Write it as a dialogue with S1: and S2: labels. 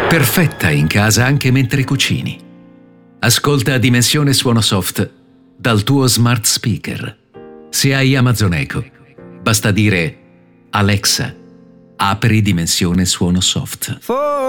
S1: Perfetta in casa anche mentre cucini. Ascolta Dimensione Suono Soft dal tuo smart speaker. Se hai Amazon Echo, basta dire Alexa, apri Dimensione Suono Soft.